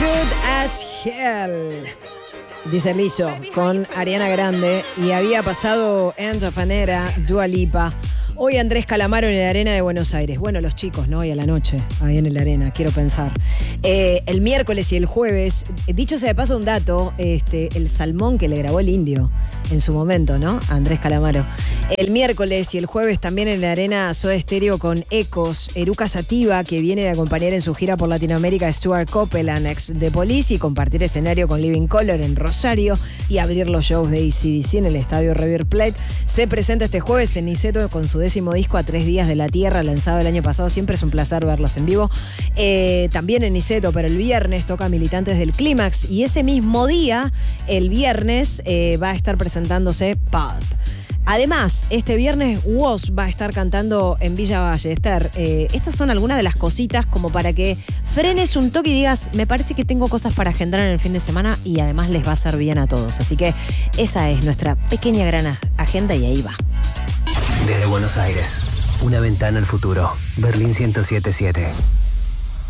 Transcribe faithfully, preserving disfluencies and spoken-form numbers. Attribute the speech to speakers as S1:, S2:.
S1: Good as Hell, dice Lizzo, con Ariana Grande. Y había pasado End of an Era, Dua Lipa. Hoy Andrés Calamaro en la Arena de Buenos Aires. Bueno, los chicos, ¿no? Hoy a la noche, ahí en la Arena, quiero pensar. Eh, el miércoles y el jueves, dicho sea de paso un dato, este, el salmón que le grabó el Indio en su momento, ¿no? A Andrés Calamaro. El miércoles y el jueves también en la Arena Soda Stereo con Ecos, Eruca Sativa, que viene de acompañar en su gira por Latinoamérica a Stuart Copeland, ex de Police, y compartir escenario con Living Colour en Rosario y abrir los shows de A C D C en el estadio River Plate. Se presenta este jueves en Niceto con su décimo disco A Tres Días de la Tierra, lanzado el año pasado. Siempre es un placer verlos en vivo. Eh, también en Niceto, pero el viernes toca Militantes del Clímax, y ese mismo día, el viernes, eh, va a estar presentándose Pulp. Además, este viernes Woz va a estar cantando en Villa Ballester. Eh, estas son algunas de las cositas como para que frenes un toque y digas, me parece que tengo cosas para agendar en el fin de semana y además les va a hacer bien a todos. Así que esa es nuestra pequeña gran agenda y ahí va.
S2: Desde Buenos Aires, una ventana al futuro. Berlín ciento siete punto siete.